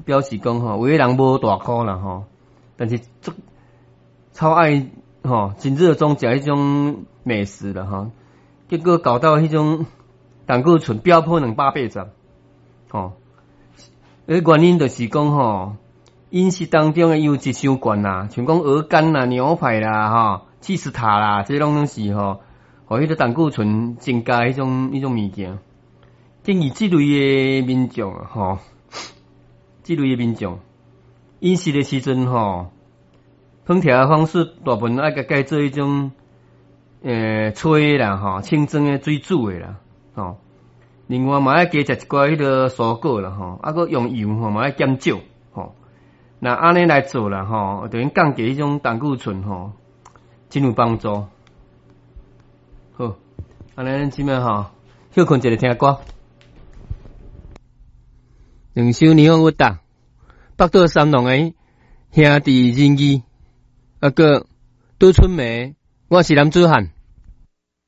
表示讲吼，有个人无大箍啦吼，但是超爱吼，真热衷食迄种美食啦吼，结果搞到迄种胆固醇飙破280，吼，原因就是讲吼，饮食当中的油脂伤悬啦，像讲鹅肝啦、牛排啦、吼、起司塔啦，这拢是吼，互迄个胆固醇增加迄种物件。建议这类的民众吼，这类的民众饮食的时阵吼，烹调的方式大部分爱改做迄种炊啦吼，清蒸的水煮的啦吼。另外嘛爱加食一寡迄个蔬果啦吼，啊个用油吼嘛爱减少吼。那安尼来做啦吼，等于降低迄种胆固醇吼，真有帮助。好，安尼咱即摆吼休困一下听歌。两首霓虹乐达，北岛三郎的兄弟人义，啊个杜春梅，我是男子汉。